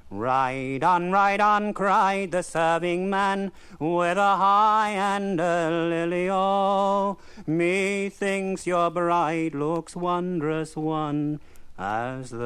Ride on, cried the serving man, with a high and a lily-o. Methinks your bride looks wondrous one, as the